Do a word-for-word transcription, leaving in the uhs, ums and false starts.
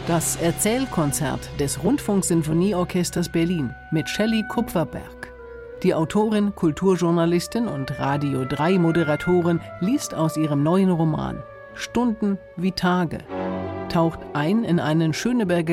Das Erzählkonzert des Rundfunksinfonieorchesters Berlin mit Shelley Kupferberg. Die Autorin, Kulturjournalistin und Radio drei Moderatorin liest aus ihrem neuen Roman Stunden wie Tage, taucht ein in einen Schöneberger